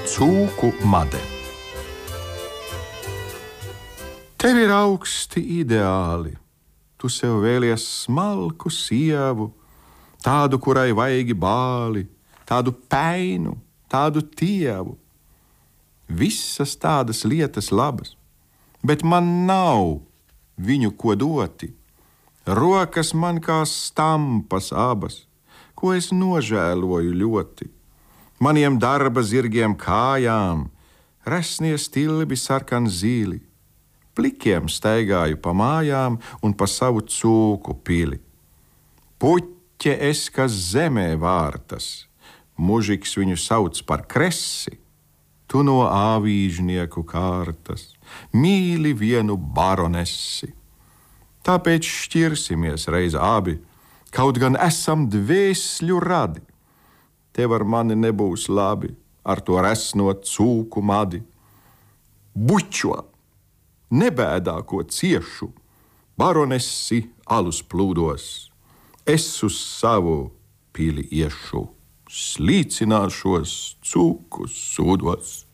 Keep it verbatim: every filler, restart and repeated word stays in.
Cūku made. Tev ir augsti ideāli. Tu sev vēlies smalku sievu, tādu, kurai vaigi bāli, tādu peinu, tādu tievu. Visas tādas lietas labas, bet man nav viņu ko doti. Rokas man kā stampas abas, ko es nožēloju ļoti. Maniem darba zirgiem kājām resnie stilbi sarkan zīli. Plikiem staigāju pa mājām un pa savu cūku pili. Puķe es, kas zemē vārtas, mužiks viņu sauc par kresi. Tu no āvīžnieku kārtas mīli vienu baronesi. Tāpēc šķirsimies reiz abi, kaut gan esam dvēsļu radi. Tev ar mani nebūs labi, ar to resno cūku madi. Bučo, nebēdā, ko ciešu, baronesi alus plūdos. Es uz savu pili iešu, slīcināšos cūku sūdos.